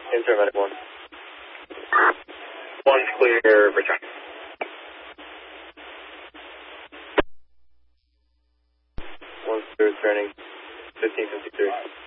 Insert medic 1. 1's clear, return. 1's clear, turning 1553.